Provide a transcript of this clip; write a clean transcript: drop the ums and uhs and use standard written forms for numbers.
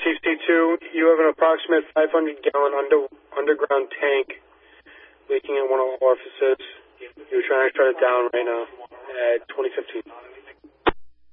TC2, you have an approximate 500-gallon underground tank leaking in one of the orifices. You're trying to shut it down right now at 2015.